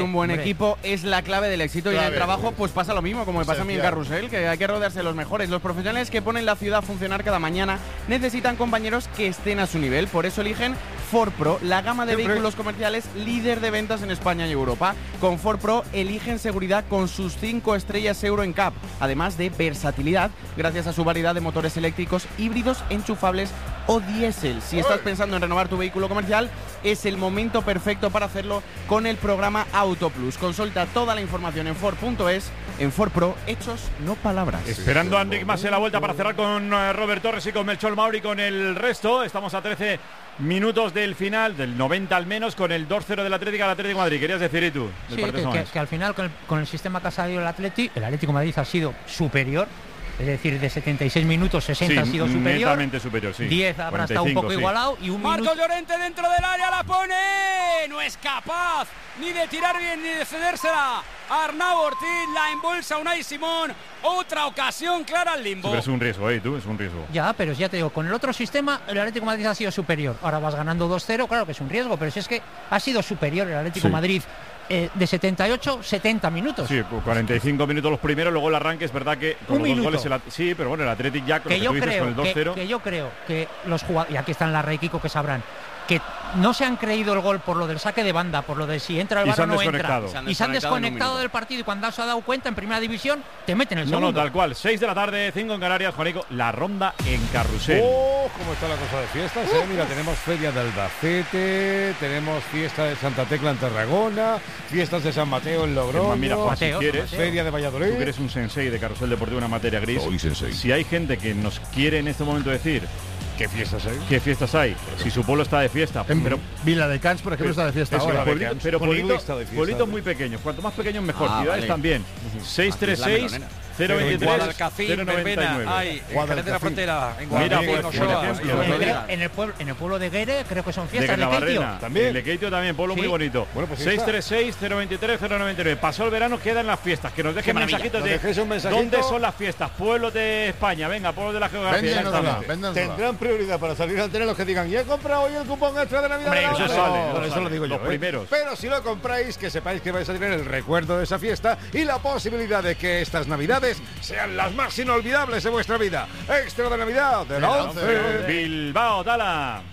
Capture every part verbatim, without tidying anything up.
Un buen Hombre. equipo es la clave del éxito. Clave. Y en el trabajo pues pasa lo mismo, como me pasa a mí en Carrusel, que hay que rodearse de los mejores. Los profesionales que ponen la ciudad a funcionar cada mañana necesitan compañeros que estén a su nivel. Por eso eligen Ford Pro, la gama de Siempre. vehículos comerciales líder de ventas en España y Europa. Con Ford Pro eligen seguridad con sus cinco estrellas Euro N C A P, además de versatilidad gracias a su variedad de motores eléctricos, híbridos, enchufables o diésel. Si estás pensando en renovar tu vehículo comercial, es el momento perfecto para hacerlo con el programa Auto Plus. Consulta toda la información en Ford punto es. En Ford Pro, hechos, no palabras. Esperando a Enric Mas en la vuelta para cerrar con eh, Robert Torres y con Melchor Mauri con el resto. Estamos a trece minutos del final, del noventa al menos, con el dos cero del Atlético al Atlético de Madrid. ¿Querías decir y tú? del Sí, partido que, que, Samamés? que al final con el, con el sistema que ha salido el Atlético, el Atlético de Madrid ha sido superior. Es decir, de setenta y seis minutos, sesenta Sí, ha sido superior. netamente superior, sí. diez habrá estado un cuarenta y cinco, poco sí. igualado y un Marcos minuto. Llorente dentro del área, la pone. No es capaz ni de tirar bien ni de cedérsela. Arnau Ortiz la embolsa Unai Simón. Otra ocasión clara al limbo. Sí, pero es un riesgo, ¿eh? Tú, es un riesgo. Ya, pero ya te digo, con el otro sistema el Atlético de Madrid ha sido superior. Ahora vas ganando dos cero, claro que es un riesgo, pero si es que ha sido superior el Atlético de Sí. Madrid eh, de setenta y ocho, setenta minutos. Sí, pues cuarenta y cinco minutos los primeros, luego el arranque es verdad que con Un los dos minuto. goles el At- sí, pero bueno, el Atlético ya con que lo que yo tú dices, creo con el dos que, cero. que yo creo que los jugadores, y aquí están la Rey Kiko que sabrán, que no se han creído el gol por lo del saque de banda, por lo de si entra el Y VAR se o han no entra, desconectado. Se han y se han desconectado en un desconectado minuto. del partido y cuando se ha dado cuenta en primera división te meten el No, segundo. no, tal cual. seis de la tarde, cinco en Canarias, Juanico. La ronda en Carrusel. Oh, cómo está la cosa de fiestas, ¿eh? Mira, tenemos Feria de Albacete, tenemos fiesta de Santa Tecla en Tarragona, fiestas de San Mateo en Logroño, Mira, Juan, si Mateo, quieres, Mateo. Feria de Valladolid. tú que eres un sensei de Carrusel Deportivo, una materia gris. Soy sensei. Si hay gente que nos quiere en este momento decir ¿Qué fiestas hay? qué fiestas hay, si su pueblo está de fiesta, En pero Vila de Cans, por ejemplo, está de fiesta Eso, ahora. puebli- Camps. pero Con pueblitos lista de fiesta, pueblitos ¿no? muy pequeños. Cuanto más pequeños mejor. Ah, Ciudades vale. también. seis tres seis, cero veintitrés, Guadalcafín, cero noventa y Verbena, nueve. hay en Guadalcafín. Jerez de la Frontera, en Mira, Guadalquivir, pues, en por Ochoa, ejemplo, y en En, Logroño. en el pueblo, en el pueblo de Guere creo que son De fiestas de Navarrena. Keitio. También. El Lequeitio también, pueblo Sí. muy bonito. Bueno, pues seis está. tres seis, cero veintitrés, cero noventa y nueve. Pasó el verano, quedan las fiestas. Que nos dejen maravilla. mensajitos Nos de dejéis un mensajito. dónde son las fiestas. Pueblos de España, venga, pueblos de la geografía. ya Véndenosla, estamos. véndenosla. Tendrán prioridad para salir al tren los que digan, y he comprado hoy el cupón extra de Navidad. Hombre, de la Eso once". sale, No, eso eso sale. lo digo yo. Los ¿eh? primeros. Pero si lo compráis, que sepáis que vais a tener el recuerdo de esa fiesta y la posibilidad de que estas Navidades sean las más inolvidables de vuestra vida. Extra de Navidad de la la once. once. Bilbao, Tala.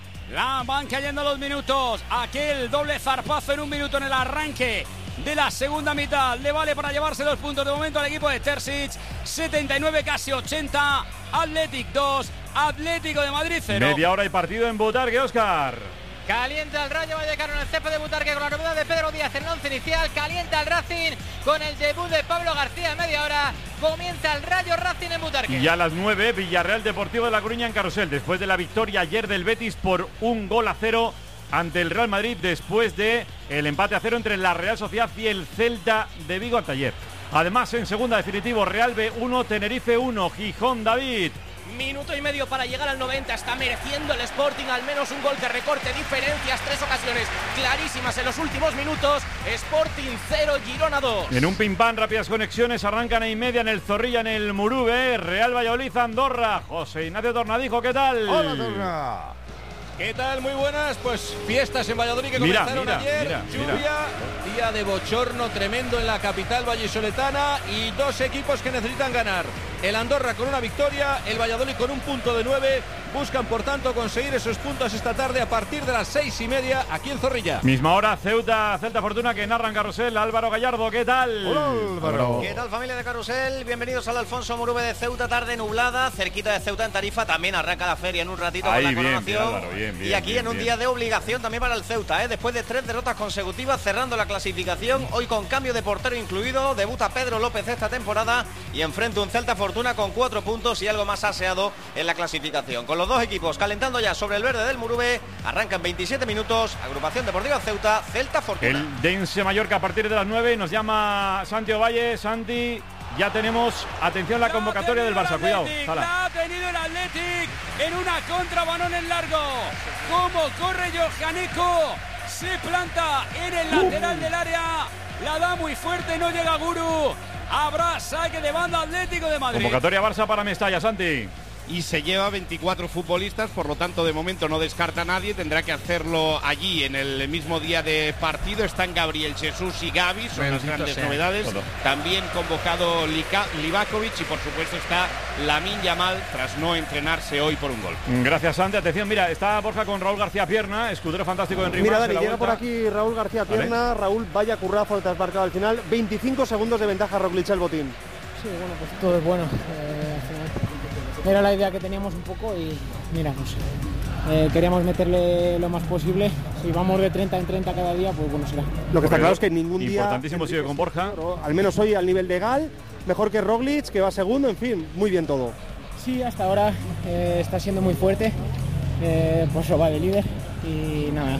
La van cayendo los minutos. Aquel doble zarpazo en un minuto en el arranque de la segunda mitad. Le vale para llevarse los puntos de momento al equipo de Terzic. setenta y nueve, casi ochenta. Athletic dos, Atlético de Madrid cero. Media hora y partido en Butarque, Óscar. Calienta el Rayo Vallecano en el césped de Butarque con la novedad de Pedro Díaz en el once inicial. Calienta el Racing con el debut de Pablo García en media hora. Comienza el Rayo Racing en Butarque. Y a las nueve, Villarreal Deportivo de La Coruña en Carrusel. Después de la victoria ayer del Betis por un gol a cero ante el Real Madrid. Después de el empate a cero entre la Real Sociedad y el Celta de Vigo anteayer. Además, en segunda definitivo, Real B uno, Tenerife uno, Gijón, David. Minuto y medio para llegar al noventa. Está mereciendo el Sporting al menos un gol que recorte diferencias. Tres ocasiones clarísimas en los últimos minutos. Sporting cero, Girona dos. En un pim pam, rápidas conexiones, arrancan y media en el Zorrilla, en el Murube, Real Valladolid, Andorra. José Ignacio Tornadijo, ¿qué tal? Hola, Torna. ¿Qué tal? Muy buenas. Pues fiestas en Valladolid que Mira, comenzaron mira, ayer. mira, Lluvia, mira. día de bochorno tremendo en la capital vallisoletana y dos equipos que necesitan ganar. El Andorra con una victoria, el Valladolid con un punto de nueve. Buscan, por tanto, conseguir esos puntos esta tarde a partir de las seis y media aquí en Zorrilla. Misma hora, Ceuta, Celta Fortuna, que narran Carrusel. Álvaro Gallardo, ¿qué tal? Hola, Álvaro. ¿Qué tal, familia de Carrusel? Bienvenidos al Alfonso Murube de Ceuta, tarde nublada, cerquita de Ceuta en Tarifa. También arranca la feria en un ratito Ahí, con la bien, coronación. bien, Álvaro, bien, bien, y aquí bien, en un bien. día de obligación también para el Ceuta, ¿eh? Después de tres derrotas consecutivas, cerrando la clasificación, hoy con cambio de portero incluido, debuta Pedro López esta temporada y enfrenta un Celta Fortuna con cuatro puntos y algo más aseado en la clasificación. Con los dos equipos calentando ya sobre el verde del Murube, arrancan veintisiete minutos, agrupación deportiva Ceuta, Celta Fortuna. El Dense Mallorca a partir de las nueve. Nos llama Santi Ovalle. Santi, ya tenemos, atención, la convocatoria del Barça. Cuidado, Sala. La ha tenido el Athletic en una contra, balón en largo. Como corre Johaneko, se planta en el lateral del área, la da muy fuerte, no llega Guru. Habrá saque de banda Atlético de Madrid. Convocatoria Barça para Mestalla, Santi. y se lleva veinticuatro futbolistas, por lo tanto de momento no descarta a nadie, tendrá que hacerlo allí en el mismo día de partido. Están Gabriel Jesús y Gavi, son Bendito las grandes sea. novedades. Todo. También convocado Lika, Livakovic y por supuesto está Lamine Yamal tras no entrenarse hoy por un gol. Gracias, Santi. Atención, mira, está Borja con Raúl García Pierna, escudero fantástico de Enrique. Mira, Dani, llega por aquí Raúl García Pierna. ¿Vale? Raúl, vaya currazo el marcado al final. veinticinco segundos de ventaja Roglic el botín. Sí, bueno, pues todo es bueno. Eh, al final era la idea que teníamos un poco y mira, pues eh, queríamos meterle lo más posible. Si vamos de treinta en treinta cada día, pues bueno será. Lo que está claro es que ningún día... Importantísimo sigue con Borja. Al menos hoy al nivel de Gal, mejor que Roglic, que va segundo, en fin, muy bien todo. Sí, hasta ahora eh, está siendo muy fuerte, eh, pues lo va de líder y nada.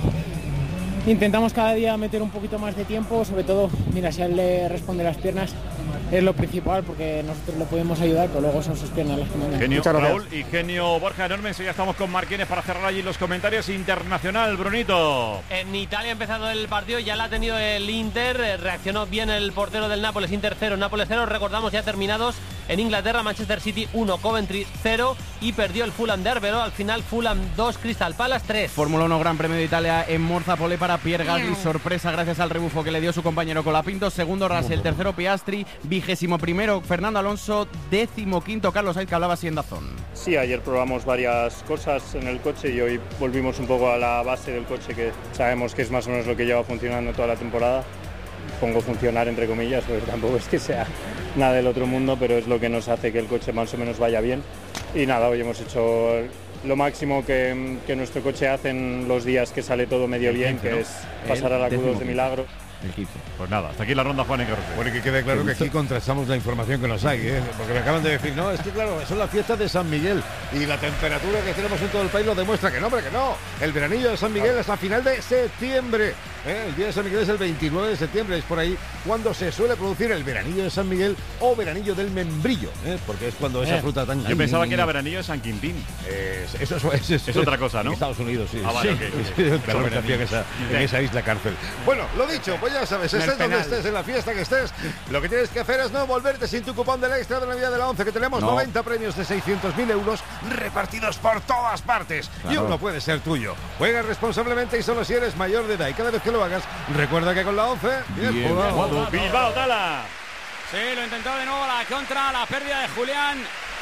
Intentamos cada día meter un poquito más de tiempo, sobre todo, mira, si a él le responde las piernas, es lo principal, porque nosotros le podemos ayudar, pero luego son sus piernas las que mandan. Genio Raúl y genio Borja enorme. Ya estamos con Marquines para cerrar allí los comentarios. Internacional, Brunito. En Italia ha empezado el partido, ya la ha tenido el Inter, reaccionó bien el portero del Nápoles, Inter cero, Nápoles cero, recordamos ya terminados. En Inglaterra, Manchester City uno, Coventry cero y perdió el Fulham de Arbero. Al final, Fulham dos, Crystal Palace tres. Fórmula uno Gran Premio de Italia en Monza, pole para Pierre Gasly. Sorpresa gracias al rebufo que le dio su compañero Colapinto. Segundo, Russell. Tercero, Piastri. Vigésimo primero, Fernando Alonso. Décimo quinto, Carlos Sainz, que hablaba así en Dazón. Sí, ayer probamos varias cosas en el coche y hoy volvimos un poco a la base del coche, que sabemos que es más o menos lo que lleva funcionando toda la temporada. Pongo funcionar entre comillas, porque tampoco es que sea nada del otro mundo, pero es lo que nos hace que el coche más o menos vaya bien. Y nada, hoy hemos hecho lo máximo que, que nuestro coche hace en los días que sale todo medio bien, que es pasar a la Q dos de milagro. El quince. Pues nada, hasta aquí la ronda, Juan Encarce. Bueno, y que quede claro que aquí contrastamos la información que nos hay, ¿eh? Porque me acaban de decir, no, es que claro, son las fiestas de San Miguel y la temperatura que tenemos en todo el país lo demuestra que no, hombre, que no. El veranillo de San Miguel es a final de septiembre. ¿eh? El día de San Miguel es el veintinueve de septiembre, es por ahí cuando se suele producir el veranillo de San Miguel o veranillo del membrillo, ¿eh? Porque es cuando esa eh, fruta tan... Yo pensaba que era veranillo de San Quintín. Eh, eso es, es, es, es otra cosa, ¿no? En Estados Unidos, sí. Ah, vale, sí. Okay, okay. en, esa, en esa isla cárcel. Bueno, lo dicho, pues ya sabes, estés donde estés, en la fiesta que estés, lo que tienes que hacer es no volverte sin tu cupón del extra de Navidad de la once, que tenemos no. noventa premios de seiscientos mil euros repartidos por todas partes. Claro. Y uno puede ser tuyo. Juega responsablemente y solo si eres mayor de edad. Y cada vez que lo hagas, recuerda que con la once, bien, bien jugado. Bilbao, Tala. Sí, lo intentó de nuevo la contra, la pérdida de Julián.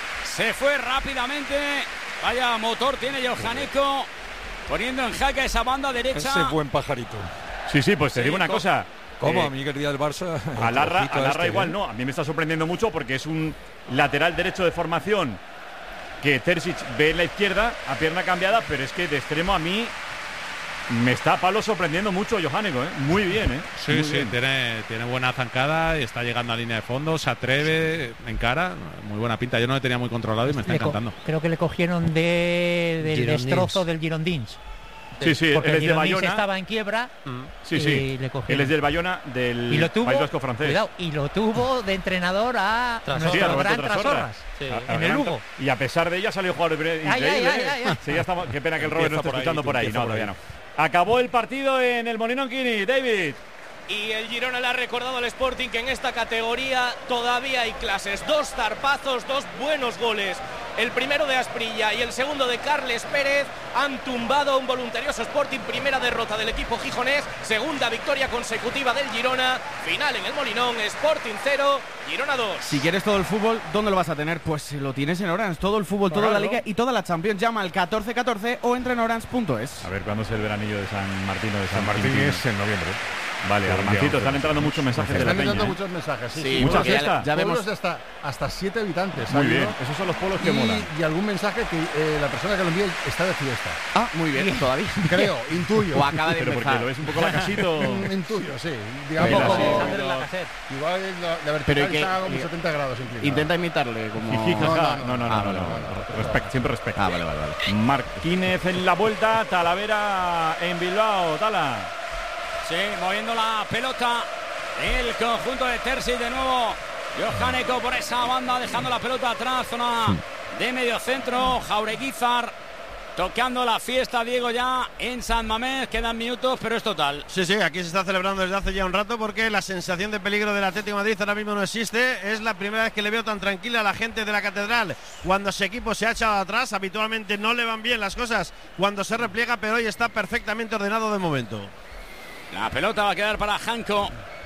Se fue rápidamente. Vaya motor tiene Johanneco, poniendo en jaque esa banda derecha. Ese buen pajarito. Sí, sí, pues te sí, digo una co cosa. ¿Cómo? Eh, a mí que el día del Barça... Alarra, Alarra este, igual ¿eh? no. A mí me está sorprendiendo mucho porque es un lateral derecho de formación que Terzic ve en la izquierda a pierna cambiada, pero es que de extremo a mí me está Pablo sorprendiendo mucho Johanneco, ¿eh? Muy bien, ¿eh? Sí, muy sí, bien. Tiene, tiene buena zancada, está llegando a línea de fondo, se atreve, encara, muy buena pinta. Yo no lo tenía muy controlado y me está le encantando. Creo que le cogieron de, del Girondins. destrozo del Girondins. Sí, sí, porque él es el de Girondins Bayona. Estaba en quiebra. Mm. Sí, y sí. Le cogieron. Él es del Bayona, del y lo tuvo, País Vasco francés. Cuidado, y lo tuvo de entrenador a nuestro sí, a gran Trasorras. Trasorras. Sí. A, a en el Lugo. Y a pesar de ella salió jugador increíble. Ay, ay, ay, ay, ay. Sí, ya estamos, qué pena que el Robert no esté por escuchando ahí, por ahí. No, todavía no. Acabó el partido en el Molinón Kini, David. Y el Girona le ha recordado al Sporting que en esta categoría todavía hay clases. Dos zarpazos, dos buenos goles. El primero de Asprilla y el segundo de Carles Pérez han tumbado a un voluntarioso Sporting. Primera derrota del equipo gijonés, segunda victoria consecutiva del Girona. Final en el Molinón, Sporting cero, Girona dos. Si quieres todo el fútbol, ¿dónde lo vas a tener? Pues lo tienes en Orange. Todo el fútbol, toda la liga y toda la Champions. Llama al catorce catorce o entra en orange punto es. A ver, ¿cuándo es el veranillo de San Martín o de San, San Martín? Martín Es en noviembre. Vale, Armancito, están entrando muchos mensajes de la Están entrando peña, muchos mensajes, sí. sí, sí. mucha fiesta. Ya vemos hasta, hasta siete habitantes. Muy bien, esos son los pueblos que y, molan. Y algún mensaje que eh, la persona que lo envía está de fiesta. Ah, muy bien, todavía. Creo, intuyo. O acaba de Pero empezar. porque lo ves un poco la casito. Intuyo, sí. Digamos Baila, como... sí. Los, igual la, la vertical que, está como setenta grados inclinada. Intenta imitarle como... Jiji, no, jaja. no, no, no, no, ah, no, vale, no, vale, no. vale. Respect, siempre respeto. Ah, vale, vale, vale. Martínez en la vuelta, Talavera en Bilbao, Tala. Sí, moviendo la pelota. El conjunto de Terzic de nuevo. Johanneco por esa banda, dejando la pelota atrás, zona de medio centro. Jaureguizar tocando la fiesta, Diego, ya en San Mamés. Quedan minutos, pero es total. Sí, sí, aquí se está celebrando desde hace ya un rato porque la sensación de peligro del Atlético de Madrid ahora mismo no existe. Es la primera vez que le veo tan tranquila a la gente de la Catedral cuando ese equipo se ha echado atrás. Habitualmente no le van bien las cosas cuando se repliega, pero hoy está perfectamente ordenado de momento. La pelota va a quedar para Janko.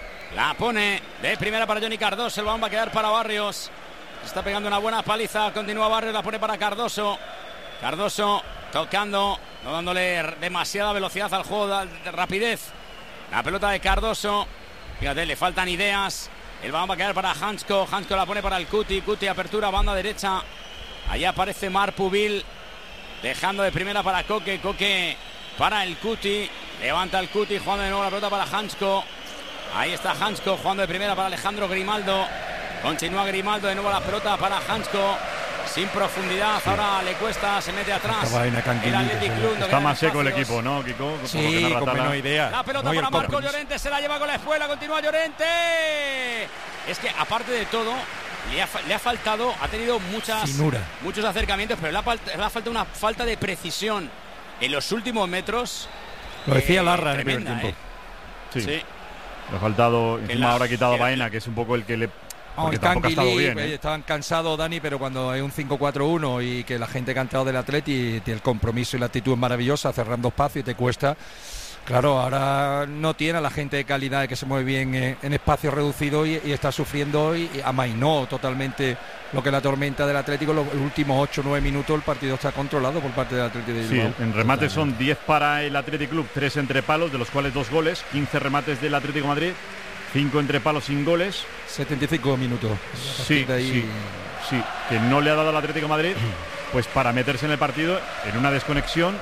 La pone de primera para Johnny Cardoso. El balón va a quedar para Barrios. Está pegando una buena paliza. Continúa Barrios, la pone para Cardoso. Cardoso tocando, no dándole demasiada velocidad al juego, de rapidez. La pelota de Cardoso. Fíjate, le faltan ideas. El balón va a quedar para Hansko. Hansko la pone para el Cuti. Cuti, apertura, banda derecha. Allá aparece Marc Pubil. Dejando de primera para Coque. Coque para el Cuti. Levanta el Cuti, jugando de nuevo la pelota para Hansko. Ahí está Hansko, jugando de primera para Alejandro Grimaldo. Continúa Grimaldo, de nuevo la pelota para Hansko. Sin profundidad, sí. Ahora le cuesta, se mete atrás. El Athletic Club. Está más seco el equipo, ¿no, Kiko? Sí, con menos idea. La pelota para Marcos Llorente, se la lleva con la espuela, continúa Llorente. Es que aparte de todo, le ha, le ha faltado, ha tenido muchas, muchos acercamientos, pero le ha, le ha faltado una falta de precisión en los últimos metros. Lo decía eh, Larra en el tremenda, primer tiempo. Sí. sí. Le ha faltado, encima la, ahora ha quitado a Baena, que es un poco el que le... Porque tampoco ha estado bien, ¿eh? Estaban cansados, Dani, pero cuando hay un cinco cuatro uno y que la gente que ha entrado del Atleti, el compromiso y la actitud es maravillosa, cerrando espacio y te cuesta. Claro, ahora no tiene a la gente de calidad que se mueve bien en, en espacios reducidos y, y está sufriendo y, y amainó totalmente lo que es la tormenta del Atlético. Los, los últimos ocho o nueve minutos el partido está controlado por parte del Atlético de Bilbao. Sí, en remate son diez para el Athletic Club, tres entre palos, de los cuales dos goles, quince remates del Atlético de Madrid, cinco entre palos sin goles. setenta y cinco minutos. Sí, ahí... sí, sí, que no le ha dado al Atlético de Madrid pues para meterse en el partido en una desconexión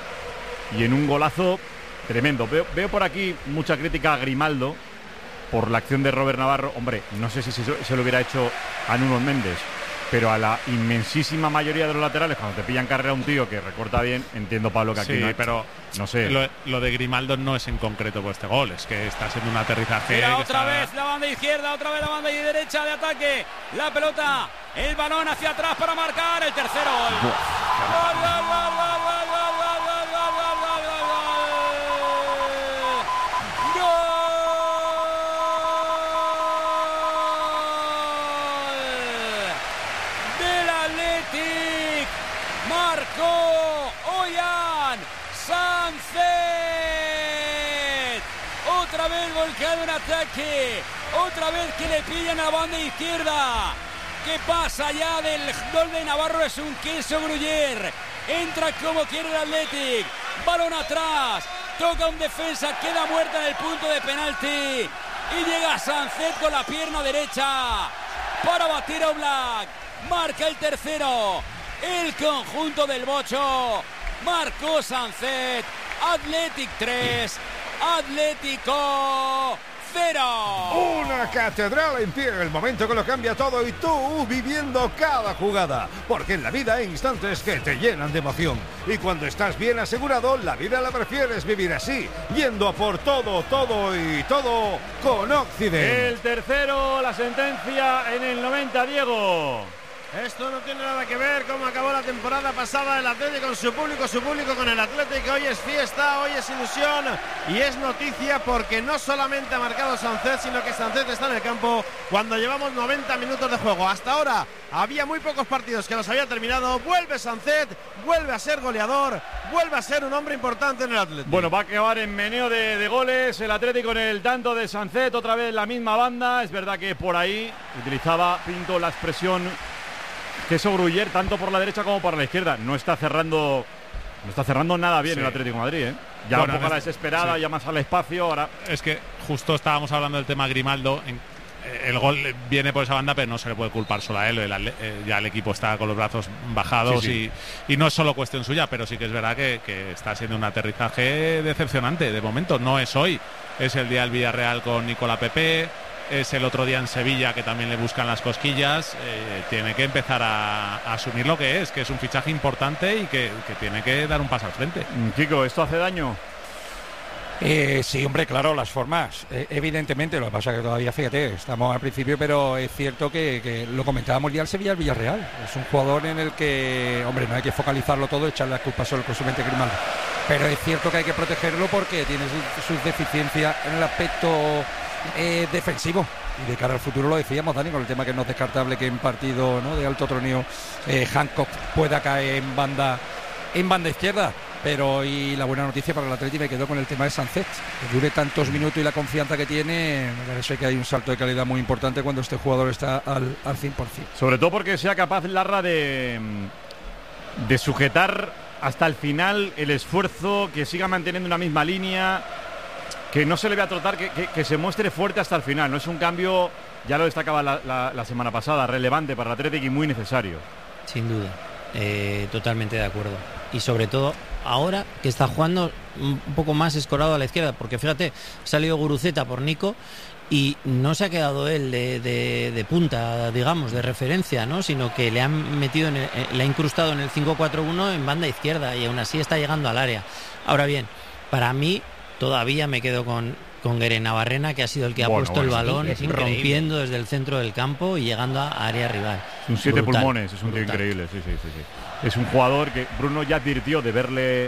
y en un golazo tremendo. Veo, veo por aquí mucha crítica a Grimaldo por la acción de Robert Navarro. Hombre, no sé si se, se lo hubiera hecho a Nuno Méndez, pero a la inmensísima mayoría de los laterales, cuando te pillan carrera un tío que recorta bien, entiendo, Pablo, que aquí sí, no hay, pero no sé. Lo, lo de Grimaldo no es en concreto por este gol, es que está siendo un aterrizaje. Mira, que otra está... vez la banda izquierda, otra vez la banda derecha de ataque. La pelota, el balón hacia atrás para marcar el tercero gol. Gol, gol, gol, gol, gol, gol, gol, gol, gol, gol, gol, gol, gol. Del Athletic. Marcó Ollán Sánchez. Otra vez volcado en ataque. Otra vez que le pillan a la banda izquierda. ¿Qué pasa ya del gol de Navarro? Es un queso gruyer. Entra como quiere el Athletic. Balón atrás. Toca un defensa. Queda muerta en el punto de penalti. Y llega Sánchez con la pierna derecha para batir a Oblak. Marca el tercero. El conjunto del Bocho. Marcó Sánchez. Athletic tres. Atlético cero. Una catedral en pie, el momento que lo cambia todo y tú viviendo cada jugada. Porque en la vida hay instantes que te llenan de emoción. Y cuando estás bien asegurado, la vida la prefieres vivir así, yendo a por todo, todo y todo con Occident. El tercero, la sentencia en el noventa, Diego. Esto no tiene nada que ver cómo acabó la temporada pasada el Atlético con su público, su público con el Atlético. Hoy es fiesta, hoy es ilusión y es noticia porque no solamente ha marcado Sánchez, sino que Sánchez está en el campo cuando llevamos noventa minutos de juego. Hasta ahora había muy pocos partidos que los había terminado. Vuelve Sánchez, vuelve a ser goleador, vuelve a ser un hombre importante en el Atlético. Bueno, va a acabar en meneo de, de goles el Atlético en el tanto de Sánchez, otra vez la misma banda. Es verdad que por ahí utilizaba Pinto la expresión queso gruyer tanto por la derecha como por la izquierda. No está cerrando no está cerrando nada bien sí. El Atlético de Madrid, ¿eh? Ya bueno, un poco a la desesperada, sí. Ya más al espacio. Ahora es que justo estábamos hablando del tema Grimaldo. En, eh, el gol viene por esa banda, pero no se le puede culpar solo a él. El, eh, ya el equipo está con los brazos bajados sí, sí. Y, y no es solo cuestión suya, pero sí que es verdad que, que está siendo un aterrizaje decepcionante. De momento no es hoy, es el día del Villarreal con Nicola Pepe. Es el otro día en Sevilla que también le buscan las cosquillas. Eh, tiene que empezar a, a asumir lo que es, que es un fichaje importante y que, que tiene que dar un paso al frente. Kiko, ¿esto hace daño? Eh, sí, hombre, claro, las formas, eh, evidentemente, lo que pasa es que todavía, fíjate, estamos al principio, pero es cierto que, que lo comentábamos ya al Sevilla, el Villarreal, es un jugador en el que, hombre, no hay que focalizarlo todo, echarle las culpas solo exclusivamente a Grimaldo, pero es cierto que hay que protegerlo porque tiene sus su deficiencias en el aspecto eh, defensivo, y de cara al futuro lo decíamos, Dani, con el tema que no es descartable que en partido, ¿no?, de alto troneo eh, Hancock pueda caer en banda, en banda izquierda. Pero y la buena noticia para el Atlético, me quedo con el tema de Sánchez, que dure tantos minutos y la confianza que tiene, me parece que hay un salto de calidad muy importante cuando este jugador está al, al cien por ciento. Sobre todo porque sea capaz Larra de, de sujetar hasta el final el esfuerzo, que siga manteniendo una misma línea, que no se le vea trotar, que, que, que se muestre fuerte hasta el final. No es un cambio, ya lo destacaba la, la, la semana pasada, relevante para el Atlético y muy necesario. Sin duda, eh, totalmente de acuerdo. Y sobre todo ahora que está jugando un poco más escorado a la izquierda, porque fíjate, ha salido Guruceta por Nico y no se ha quedado él de, de, de punta, digamos, de referencia, ¿no?, sino que le han metido, en el, le ha incrustado en el cinco cuatro uno en banda izquierda y aún así está llegando al área. Ahora bien, para mí todavía me quedo con, con Guerena-Barrena, que ha sido el que ha bueno, puesto bueno, el balón es rompiendo desde el centro del campo y llegando a área rival. Son siete brutal, pulmones, es un tío increíble, sí, sí, sí, sí. Es un jugador que Bruno ya advirtió de verle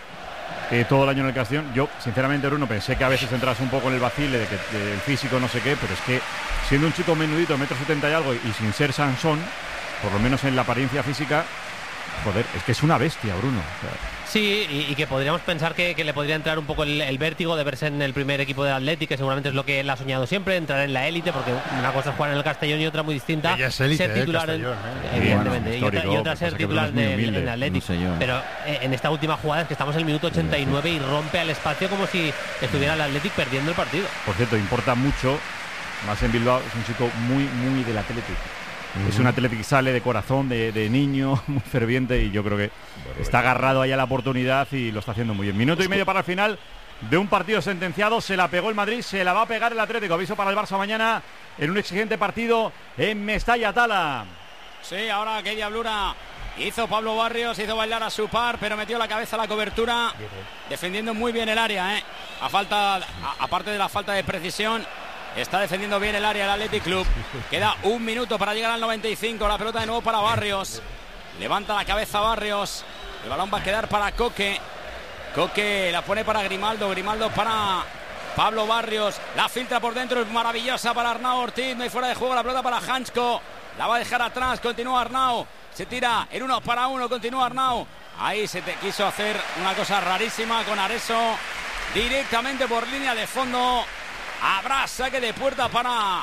eh, todo el año en el Castellón. Yo, sinceramente, Bruno, pensé que a veces entras un poco en el vacile de que de, el físico no sé qué, pero es que siendo un chico menudito, metro setenta y algo, y sin ser Sansón, por lo menos en la apariencia física, joder, es que es una bestia, Bruno. O sea, sí, y, y que podríamos pensar que, que le podría entrar un poco el, el vértigo de verse en el primer equipo del Athletic, que seguramente es lo que él ha soñado siempre, entrar en la élite, porque una cosa es jugar en el Castellón y otra muy distinta. Ella es élite, ser titular, eh, Castellón, eh. evidentemente, Bueno, y, otra, y otra ser titular del en el Athletic. No sé pero eh, en esta última jugada es que estamos en el minuto ochenta y nueve y rompe al espacio como si estuviera el Athletic perdiendo el partido. Por cierto, importa mucho, más en Bilbao, es un chico muy, muy del Athletic. Uh-huh. Es un Atlético que sale de corazón, de, de niño, muy ferviente, y yo creo que bueno, está agarrado ahí a la oportunidad y lo está haciendo muy bien. Minuto y medio para el final de un partido sentenciado. Se la pegó el Madrid, se la va a pegar el Atlético. Aviso para el Barça mañana en un exigente partido en Mestalla, Tala. Sí, ahora qué diablura hizo Pablo Barrios, hizo bailar a su par, pero metió la cabeza a la cobertura, defendiendo muy bien el área, ¿eh? A falta, a, aparte de la falta de precisión, está defendiendo bien el área el Athletic Club. Queda un minuto para llegar al noventa y cinco. La pelota de nuevo para Barrios. Levanta la cabeza Barrios. El balón va a quedar para Coque. Coque la pone para Grimaldo. Grimaldo para Pablo Barrios. La filtra por dentro. Es maravillosa para Arnau Ortiz. No hay fuera de juego. La pelota para Hansko. La va a dejar atrás. Continúa Arnau. Se tira en uno para uno. Continúa Arnau. Ahí se te quiso hacer una cosa rarísima con Areso. Directamente por línea de fondo. Habrá saque de puerta para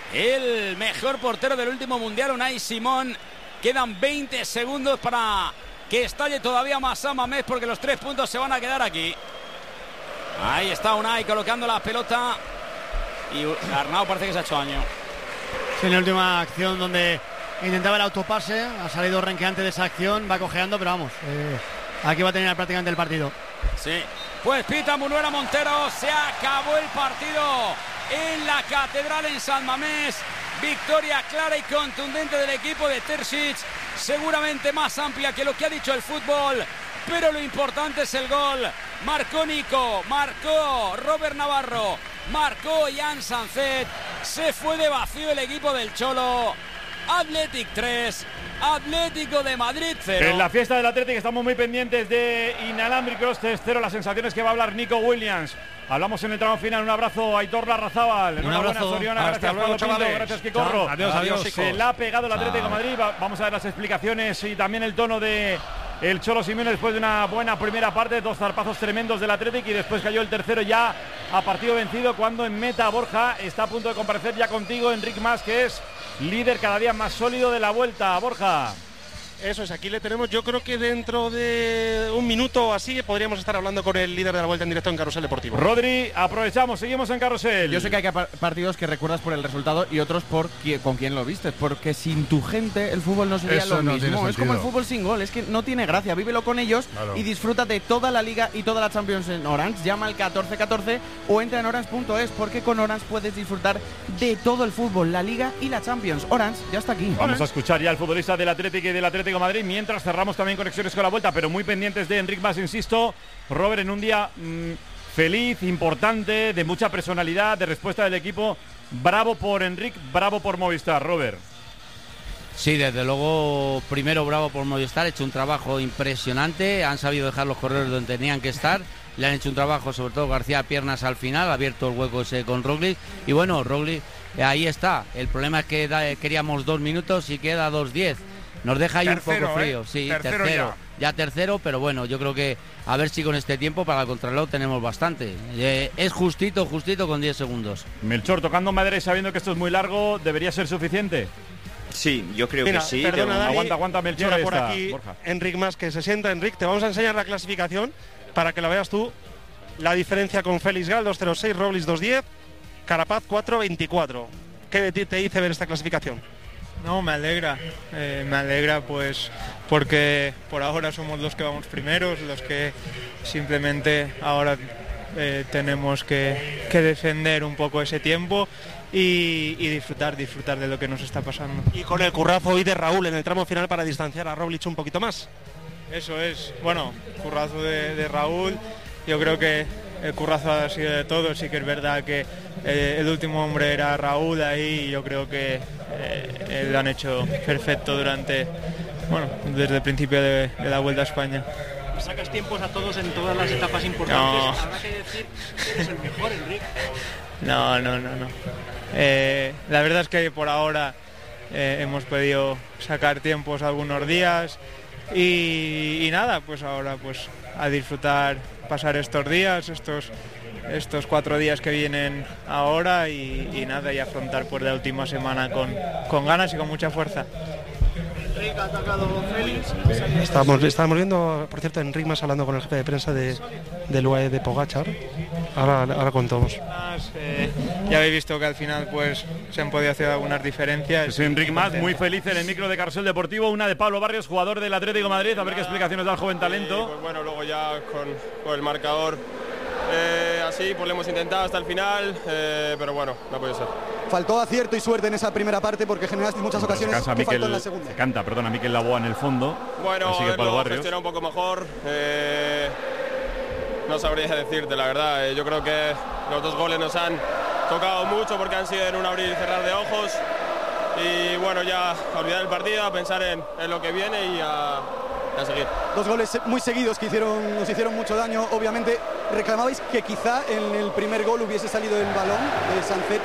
el mejor portero del último mundial, Unai Simón. Quedan veinte segundos para que estalle todavía más San Mamés, porque los tres puntos se van a quedar aquí. Ahí está Unai colocando la pelota y Arnau parece que se ha hecho daño. Sí, en la última acción donde intentaba el autopase, ha salido renqueante de esa acción, va cojeando, pero vamos, eh, aquí va a tener prácticamente el partido. Sí. Pues pita Munuera Montero, se acabó el partido en la Catedral en San Mamés. Victoria clara y contundente del equipo de Terzic, seguramente más amplia que lo que ha dicho el fútbol, pero lo importante es el gol. Marcó Nico, marcó Robert Navarro, marcó Jan Sancet. Se fue de vacío el equipo del Cholo. Athletic tres, Atlético de Madrid cero. En la fiesta del Atlético estamos muy pendientes de Inalámbricos cero. Las sensaciones que va a hablar Nico Williams. Hablamos en el tramo final. Un abrazo a Aitor Larrazábal. Un abrazo. Soriona. Gracias, luego, Pablo Pinto. Gracias, Quicorro. Adiós, adiós. Se la ha pegado el Atlético de Madrid. Vamos a ver las explicaciones y también el tono de el Cholo Simeone después de una buena primera parte. Dos zarpazos tremendos del Atlético y después cayó el tercero ya a partido vencido, cuando en meta Borja está a punto de comparecer ya contigo, Enric Mas, que es líder cada día más sólido de la Vuelta. Borja. Eso es, aquí le tenemos. Yo creo que dentro de un minuto o así podríamos estar hablando con el líder de la Vuelta en directo en Carrusel Deportivo. Rodri, aprovechamos, seguimos en Carrusel. Yo sé que hay partidos que recuerdas por el resultado y otros por qui- con quién lo vistes, porque sin tu gente el fútbol no sería Eso lo no mismo. Es como el fútbol sin gol, es que no tiene gracia. Vívelo con ellos, claro, y disfruta de toda la Liga y toda la Champions en Orange. Llama al catorce catorce o entra en orange punto es, porque con Orange puedes disfrutar de todo el fútbol, la Liga y la Champions. Orange ya está aquí. Vamos Orange. a escuchar ya al futbolista del Atlético y del Atlético de Madrid, mientras cerramos también conexiones con la Vuelta, pero muy pendientes de Enric Mas, insisto. Robert, en un día mmm, feliz, importante, de mucha personalidad, de respuesta del equipo. Bravo por Enric, bravo por Movistar, Robert. Sí, desde luego, primero bravo por Movistar, ha hecho un trabajo impresionante, han sabido dejar los corredores donde tenían que estar, le han hecho un trabajo, sobre todo García Piernas al final, ha abierto el hueco ese con Roglic, y bueno, Roglic, ahí está, el problema es que da, queríamos dos minutos y queda dos diez, nos deja ahí tercero, un poco frío, ¿eh? Sí, tercero, tercero ya. ya tercero, pero bueno, yo creo que a ver si con este tiempo para el contrarreloj tenemos bastante, eh, es justito, justito con diez segundos. Melchor, tocando madera y sabiendo que esto es muy largo, ¿debería ser suficiente? Sí, yo creo Mira, que sí. Perdona, Dani, aguanta, aguanta, Melchor. Llega por aquí Borja. Enric Mas, que se sienta. Enric, te vamos a enseñar la clasificación para que la veas tú. La diferencia con Félix Gal, dos cero seis, Roglic dos diez, Carapaz cuatro veinticuatro. ¿Qué te dice ver esta clasificación? No, me alegra. Eh, me alegra pues porque por ahora somos los que vamos primeros, los que simplemente ahora eh, tenemos que, que defender un poco ese tiempo. Y, y disfrutar, disfrutar de lo que nos está pasando. Y con el currazo hoy de Raúl en el tramo final para distanciar a Roglic un poquito más. Eso es, bueno, currazo de, de Raúl, yo creo que el currazo ha sido de todos, sí que es verdad que eh, el último hombre era Raúl ahí y yo creo que eh, lo han hecho perfecto durante, bueno, desde el principio de, de la Vuelta a España. Sacas tiempos a todos en todas las etapas importantes, no. Habrá que decir que eres el mejor, Enric. No, no, no, no. Eh, la verdad es que por ahora eh, hemos podido sacar tiempos algunos días y, y nada, pues ahora pues a disfrutar, pasar estos días, estos estos cuatro días que vienen ahora y, y nada, y afrontar pues la última semana con, con ganas y con mucha fuerza. Enric ha atacado Félix. Estábamos, estábamos viendo, por cierto, Enric Mas hablando con el jefe de prensa de, del U A E de Pogačar. Ahora, ahora contamos. Eh, ya habéis visto que al final pues se han podido hacer algunas diferencias. Es Enric Mas, muy feliz en el micro de Carrusel Deportivo. Una de Pablo Barrios, jugador del Atlético de Madrid. A ver qué explicaciones da el joven talento. Y, pues bueno, luego ya con, con el marcador eh, así, pues lo hemos intentado hasta el final, eh, pero bueno, no puede ser. Faltó acierto y suerte en esa primera parte porque generaste muchas ocasiones. Se, ¿Qué Miquel, faltó en la segunda? se canta, perdona, Miquel Laboa en el fondo. Bueno, lo gestiona un poco mejor. Eh, no sabría decirte, la verdad. Eh, yo creo que los dos goles nos han tocado mucho porque han sido en un abrir y cerrar de ojos. Y bueno, ya a olvidar el partido, a pensar en, en lo que viene y a, a seguir. Dos goles muy seguidos que hicieron, nos hicieron mucho daño. Obviamente, reclamabais que quizá en el primer gol hubiese salido el balón de Sancet.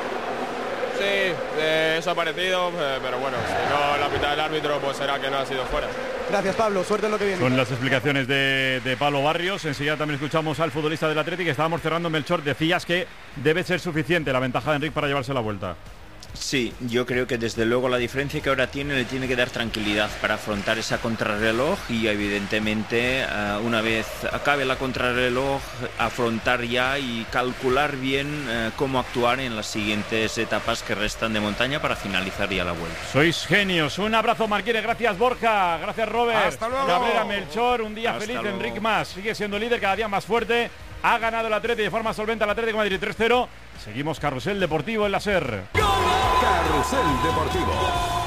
Sí, eh, eso ha parecido, eh, pero bueno, si no la pita del árbitro, pues será que no ha sido fuera. Gracias, Pablo, suerte en lo que viene. Son las explicaciones de, de Pablo Barrios. Enseguida también escuchamos al futbolista del Atlético. Estábamos cerrando, Melchor, decías que debe ser suficiente la ventaja de Enric para llevarse la vuelta. Sí, yo creo que desde luego la diferencia que ahora tiene le tiene que dar tranquilidad para afrontar esa contrarreloj y evidentemente uh, una vez acabe la contrarreloj afrontar ya y calcular bien uh, cómo actuar en las siguientes etapas que restan de montaña para finalizar ya la vuelta. Sois genios. Un abrazo, Marquines. Gracias, Borja. Gracias, Robert. Hasta luego. Cabrera, Melchor. Un día Hasta feliz. luego. Enric Mas sigue siendo líder, cada día más fuerte. Ha ganado el Atlético de forma solvente al Atlético de Madrid tres cero. Seguimos Carrusel Deportivo en la SER. Carrusel Deportivo.